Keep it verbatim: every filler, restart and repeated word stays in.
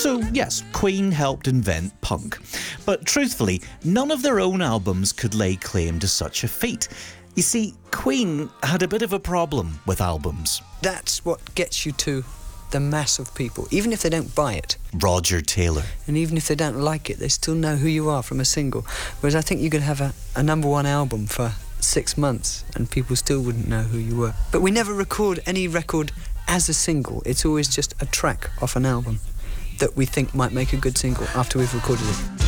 So yes, Queen helped invent punk. But truthfully, none of their own albums could lay claim to such a feat. You see, Queen had a bit of a problem with albums. That's what gets you to the mass of people, even if they don't buy it. Roger Taylor. And even if they don't like it, they still know who you are from a single. Whereas I think you could have a, a number one album for six months and people still wouldn't know who you were. But we never record any record as a single. It's always just a track off an album that we think might make a good single after we've recorded it.